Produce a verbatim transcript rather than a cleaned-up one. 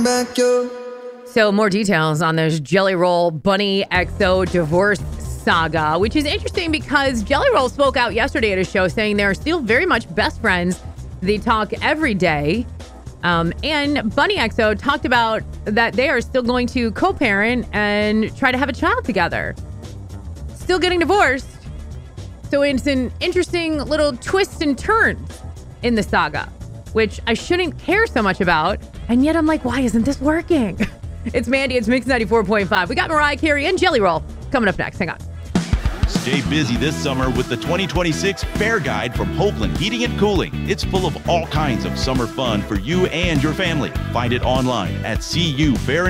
back yo. So more details on this Jelly Roll Bunny X O divorce saga, which is interesting because Jelly Roll spoke out yesterday at a show saying they're still very much best friends. They talk every day. Um, and Bunny X O talked about that they are still going to co-parent and try to have a child together. Still getting divorced. So it's an interesting little twist and turns in the saga, which I shouldn't care so much about. And yet I'm like, why isn't this working? It's Mandy. It's Mix ninety-four point five. We got Mariah Carey and Jelly Roll coming up next. Hang on. Stay busy this summer with the twenty twenty-six Fair Guide from Hopeland Heating and Cooling. It's full of all kinds of summer fun for you and your family. Find it online at C U Fair